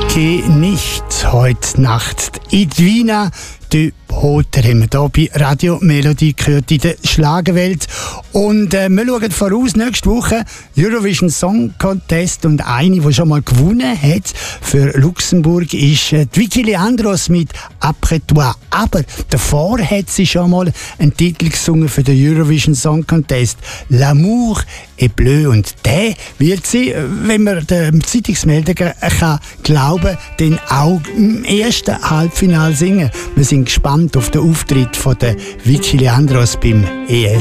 Geh nicht heute Nacht in die Wiener de Hoter haben wir hier bei Radio Melodie gehört in der Schlagerwelt. Und wir schauen voraus, nächste Woche Eurovision Song Contest, und eine, die schon mal gewonnen hat für Luxemburg, ist Vicky Leandros mit «Après toi». Aber davor hat sie schon mal einen Titel gesungen für den Eurovision Song Contest, «L'amour est bleu». Und der wird sie, wenn man den Zeitungsmeldungen kann glauben, dann auch im ersten Halbfinale singen. Wir sind gespannt auf den Auftritt von der Vicky Leandros beim ES.